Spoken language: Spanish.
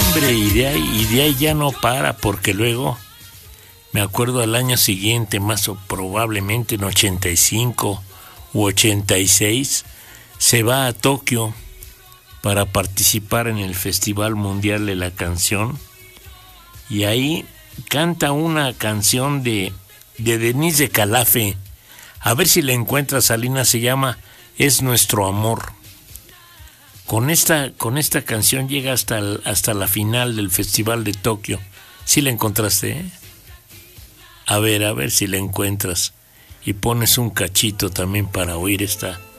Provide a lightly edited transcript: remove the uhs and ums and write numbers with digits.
hombre, y de ahí ya no para, porque luego, me acuerdo al año siguiente, más o probablemente en 85 u 86, se va a Tokio para participar en el Festival Mundial de la Canción, y ahí canta una canción de Denise de Calafe. A ver si la encuentras, Salina, se llama Es Nuestro Amor. Con esta canción llega hasta la final del Festival de Tokio. ¿Sí la encontraste? A ver si la encuentras. Y pones un cachito también para oír esta